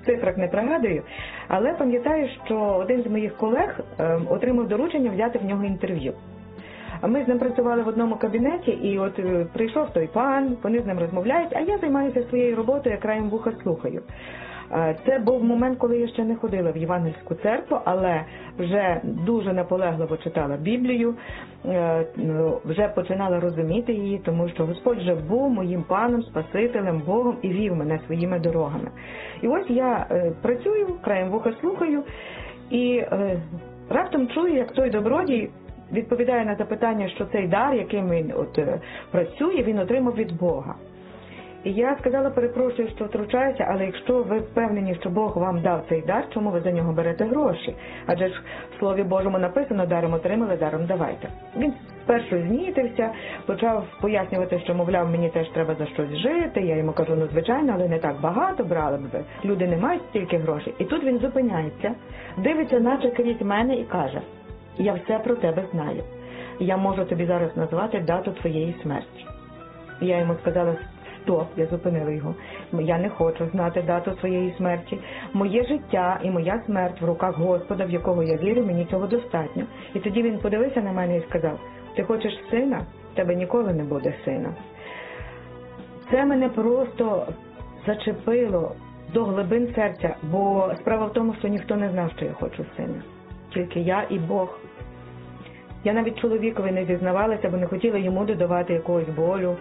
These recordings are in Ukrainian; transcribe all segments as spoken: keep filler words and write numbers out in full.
в цифрах не пригадую, але пам'ятаю, що один з моїх колег е, отримав доручення взяти в нього інтерв'ю. Ми з ним працювали в одному кабінеті, і от е, прийшов той пан, вони з ним розмовляють, а я займаюся своєю роботою, я краєм вуха слухаю. Це був момент, коли я ще не ходила в Євангельську церкву, але вже дуже наполегливо читала Біблію, вже починала розуміти її, тому що Господь вже був моїм паном, Спасителем, Богом і вів мене своїми дорогами. І ось я працюю, краєм вуха слухаю, і раптом чую, як той добродій відповідає на запитання, що цей дар, яким він от працює, він отримав від Бога. І я сказала, перепрошую, що втручаюся, але якщо ви впевнені, що Бог вам дав цей дар, чому ви за нього берете гроші? Адже ж в Слові Божому написано, даром отримали, даром давайте. Він спершу знітився, почав пояснювати, що, мовляв, мені теж треба за щось жити. Я йому кажу, ну, звичайно, але не так багато брали б ви. Люди не мають стільки грошей. І тут він зупиняється, дивиться наче крізь мене і каже, я все про тебе знаю. Я можу тобі зараз назвати дату твоєї смерті. Я йому сказала, стоп, я зупинила його. Я не хочу знати дату своєї смерті. Моє життя і моя смерть в руках Господа, в якого я вірю, мені цього достатньо. І тоді він подивився на мене і сказав, ти хочеш сина? В тебе ніколи не буде сина. Це мене просто зачепило до глибин серця, бо справа в тому, що ніхто не знав, що я хочу сина. Тільки я і Бог. Я навіть чоловікові не зізнавалася, бо не хотіла йому додавати якогось болю,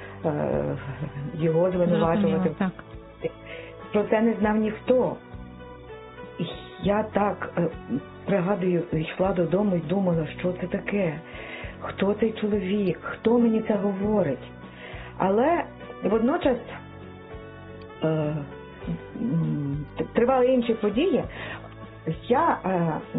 його звинувачувати. Про це не знав ніхто. І я так пригадую, йшла додому і думала, що це таке, хто цей чоловік, хто мені це говорить. Але водночас е, тривали інші події. Я е,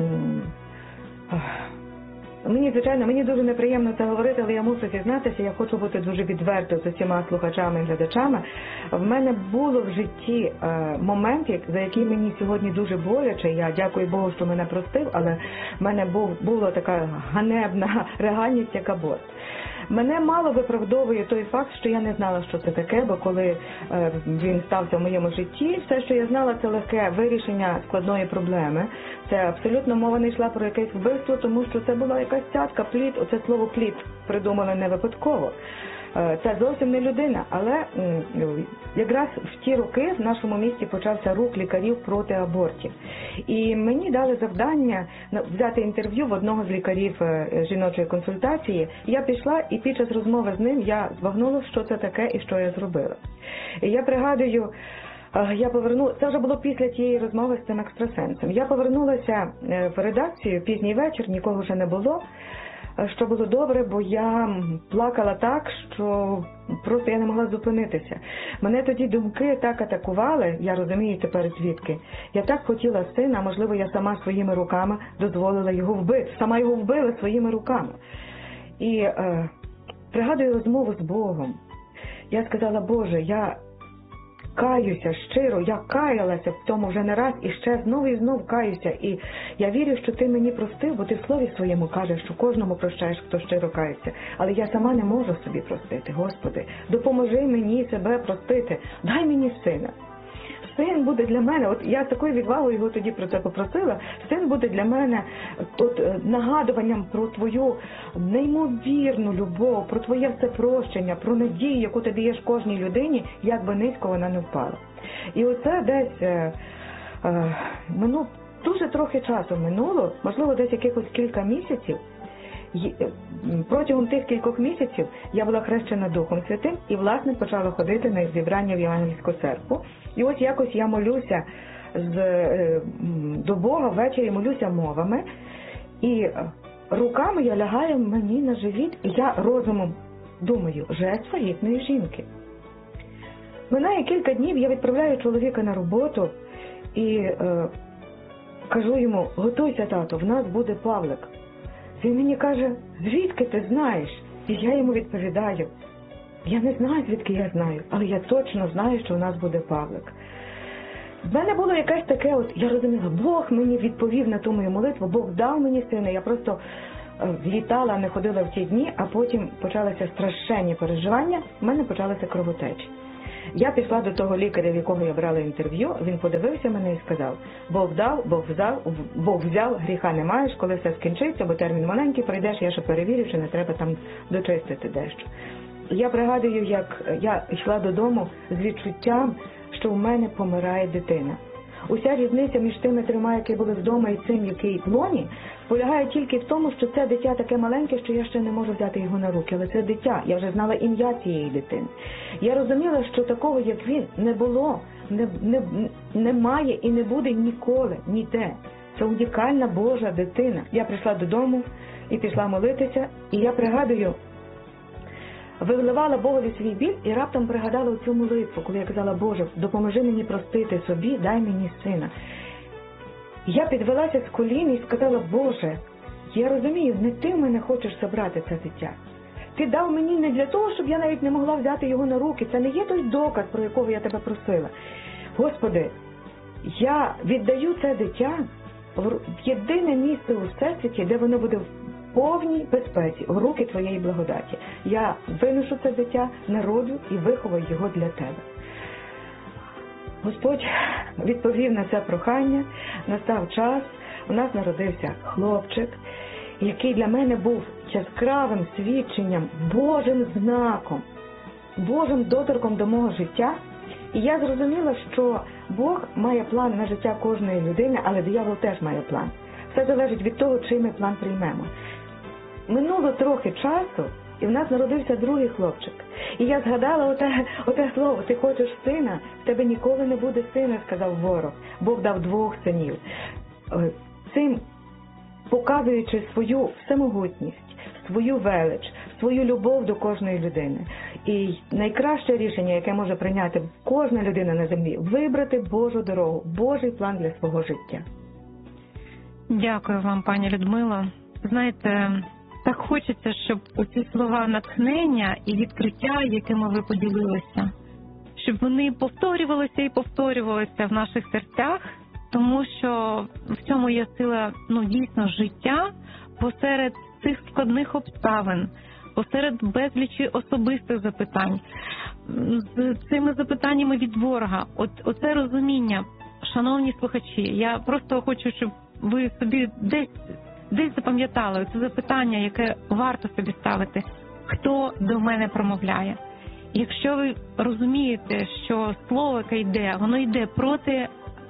е, Мені, звичайно, мені дуже неприємно це говорити, але я мушу зізнатися, я хочу бути дуже відвертою з усіма слухачами і глядачами. В мене було в житті е, момент, за який мені сьогодні дуже боляче, я дякую Богу, що мене простив, але в мене був, була така ганебна реальність, як аборт. Мене мало виправдовує той факт, що я не знала, що це таке, бо коли е, він стався в моєму житті, все, що я знала, це легке вирішення складної проблеми. Це абсолютно мова не йшла про якесь вбивство, тому що це була якась цятка, плід. Оце слово плід придумали не випадково. Е, це зовсім не людина, але е, якраз в ті роки в нашому місті почався рух лікарів проти абортів. І мені дали завдання взяти інтерв'ю в одного з лікарів жіночої консультації. Я пішла, і під час розмови з ним я збагнула, що це таке і що я зробила. І я пригадую, я поверну... це вже було після тієї розмови з цим екстрасенсом. Я повернулася в редакцію, пізній вечір, нікого вже не було, що було добре, бо я плакала так, що просто я не могла зупинитися. Мене тоді думки так атакували, я розумію тепер звідки. Я так хотіла сина, можливо, я сама своїми руками дозволила його вбити, сама його вбила своїми руками. І е, пригадую розмову з Богом. Я сказала, Боже, я каюся щиро, я каялася в тому вже не раз і ще знову і знову каюся. І я вірю, що ти мені простив, бо ти в слові своєму кажеш, що кожному прощаєш, хто щиро кається. Але я сама не можу собі простити. Господи, допоможи мені себе простити. Дай мені сина. Син буде для мене, от я з такою відвагою його тоді про це попросила, син буде для мене от, нагадуванням про твою неймовірну любов, про твоє всепрощення, про надію, яку ти даєш кожній людині, як би низько вона не впала. І оце десь е, е, минуло, дуже трохи часу минуло, можливо, десь якихось кілька місяців. Протягом тих кількох місяців я була хрещена Духом Святим і, власне, почала ходити на зібрання в Євангельську церкву. І ось якось я молюся з, до Бога ввечері, молюся мовами, і руками я лягаю мені на живіт, і я розумом думаю, жест вагітної жінки. Минає кілька днів, я відправляю чоловіка на роботу і е, кажу йому, готуйся, тато, в нас буде Павлик. Він мені каже, звідки ти знаєш? І я йому відповідаю, я не знаю, звідки я знаю, але я точно знаю, що у нас буде Павлик. В мене було якесь таке, от я розуміла, Бог мені відповів на ту мою молитву, Бог дав мені сина, я просто літала, не ходила в ті дні, а потім почалися страшенні переживання, в мене почалися кровотечі. Я пішла до того лікаря, в якого я брала інтерв'ю, він подивився мене і сказав: Бог дав, Бог взяв, Бог взяв, гріха не маєш, коли все скінчиться, бо термін маленький, прийдеш, я ще перевірю, чи не треба там дочистити дещо. Я пригадую, як я йшла додому з відчуттям, що в мене помирає дитина. Уся різниця між тими трьома, які були вдома, і цим, який в лоні, полягає тільки в тому, що це дитя таке маленьке, що я ще не можу взяти його на руки. Але це дитя, я вже знала ім'я цієї дитини. Я розуміла, що такого, як він, не було, не, не, немає і не буде ніколи, ніде. Це унікальна Божа дитина. Я прийшла додому і пішла молитися, і я пригадую, виливала Богові свій біль і раптом пригадала цю молитву, коли я казала: Боже, допоможи мені простити собі, дай мені сина. Я підвелася з колін і сказала: Боже, я розумію, не ти в мене хочеш забрати це дитя. Ти дав мені не для того, щоб я навіть не могла взяти його на руки. Це не є той доказ, про якого я тебе просила. Господи, я віддаю це дитя в єдине місце у всесвіті, де воно буде в повній безпеці, в руки Твоєї благодаті. Я виношу це дитя, народжу і виховаю його для Тебе. Господь відповів на це прохання, настав час, у нас народився хлопчик, який для мене був яскравим свідченням, Божим знаком, Божим доторком до мого життя. І я зрозуміла, що Бог має план на життя кожної людини, але диявол теж має план. Все залежить від того, чий ми план приймемо. Минуло трохи часу, і в нас народився другий хлопчик. І я згадала оте, оте слово: ти хочеш сина, в тебе ніколи не буде сина, сказав ворог. Бог дав двох синів. Цим показуючи свою всемогутність, свою велич, свою любов до кожної людини. І найкраще рішення, яке може прийняти кожна людина на землі – вибрати Божу дорогу, Божий план для свого життя. Дякую вам, пані Людмило. Знаєте, так хочеться, щоб оці слова натхнення і відкриття, якими ви поділилися, щоб вони повторювалися і повторювалися в наших серцях, тому що в цьому є сила, ну, дійсно, життя посеред цих складних обставин, посеред безлічі особистих запитань, з цими запитаннями від ворога. От оце розуміння, шановні слухачі, я просто хочу, щоб ви собі десь десь запам'ятали це запитання, яке варто собі ставити: хто до мене промовляє? Якщо ви розумієте, що слово, яке йде, воно йде проти е,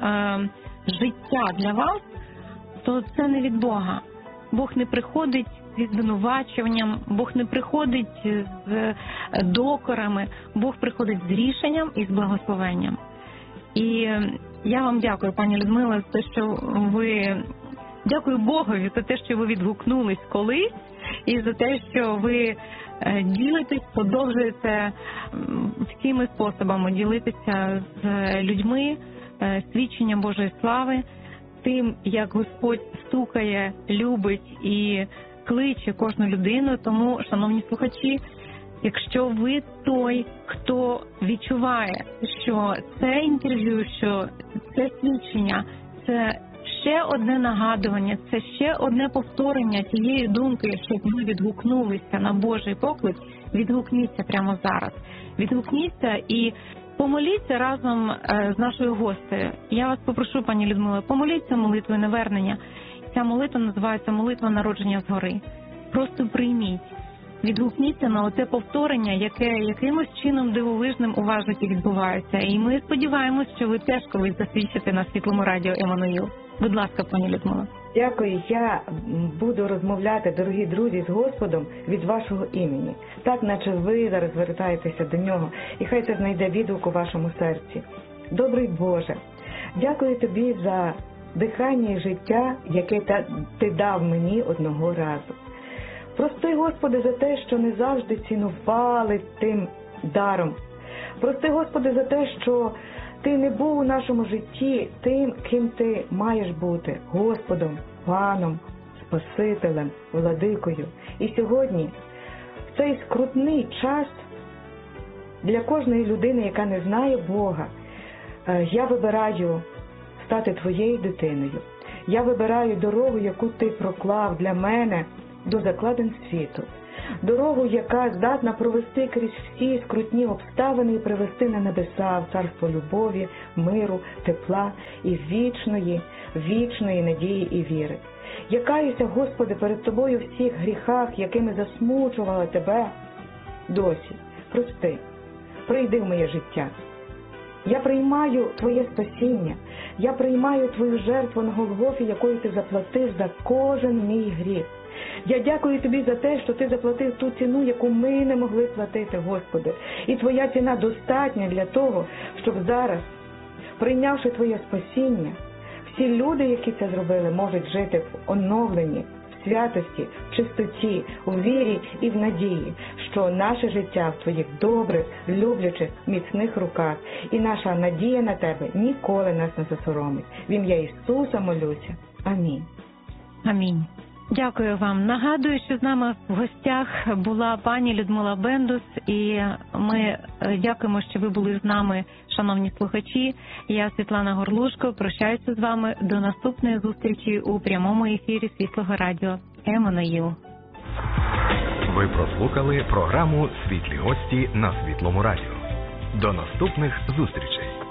життя для вас, то це не від Бога. Бог не приходить зі звинувачуванням, Бог не приходить з докорами, Бог приходить з рішенням і з благословенням. І я вам дякую, пані Людмила, за те, що ви... Дякую Богові за те, що ви відгукнулись колись, і за те, що ви ділитесь, продовжуєте всіми способами ділитися з людьми свідченням Божої слави, тим, як Господь стукає, любить і кличе кожну людину. Тому, шановні слухачі, якщо ви той, хто відчуває, що це інтерв'ю, що це свідчення, це ще одне нагадування, це ще одне повторення тієї думки, щоб ви відгукнулися на Божий поклик, відгукніться прямо зараз. Відгукніться і помоліться разом з нашою гостею. Я вас попрошу, пані Людмила, помоліться молитвою навернення. Ця молитва називається «Молитва народження згори». Просто прийміть. Відгукніться на оце повторення, яке якимось чином дивовижним у вас житті відбувається. І ми сподіваємось, що ви теж колись засвідчите на Світлому радіо Еммануїл. Будь ласка, пані Людмила. Дякую. Я буду розмовляти, дорогі друзі, з Господом від вашого імені. Так, наче ви зараз звертаєтеся до Нього. І хай це знайде відгук у вашому серці. Добрий Боже, дякую Тобі за дихання і життя, яке Ти дав мені одного разу. Прости, Господи, за те, що не завжди цінували тим даром. Прости, Господи, за те, що Ти не був у нашому житті тим, ким Ти маєш бути – Господом, Паном, Спасителем, Владикою. І сьогодні, в цей скрутний час для кожної людини, яка не знає Бога, я вибираю стати Твоєю дитиною. Я вибираю дорогу, яку Ти проклав для мене до закладин світу. дорогу, яка здатна провести крізь всі скрутні обставини і привести на небеса в царство любові, миру, тепла і вічної, вічної надії і віри. Я каюся, Господи, перед Тобою в всіх гріхах, якими засмучувала Тебе досі. Прости, прийди в моє життя. Я приймаю Твоє спасіння, я приймаю Твою жертву на Голгофі, якою Ти заплатив за кожен мій гріх. Я дякую Тобі за те, що Ти заплатив ту ціну, яку ми не могли платити, Господи. І Твоя ціна достатня для того, щоб зараз, прийнявши Твоє спасіння, всі люди, які це зробили, можуть жити в оновленні, в святості, в чистоті, у вірі і в надії, що наше життя в Твоїх добрих, люблячих, міцних руках, і наша надія на Тебе ніколи нас не засоромить. В ім'я Ісуса молюся. Амінь. Амінь. Дякую вам. Нагадую, що з нами в гостях була пані Людмила Бендус, і ми дякуємо, що ви були з нами, шановні слухачі. Я, Світлана Горлушко, прощаюся з вами до наступної зустрічі у прямому ефірі Світлого радіо Еммануїл. Ви прослухали програму «Світлі гості» на Світлому радіо. До наступних зустрічей.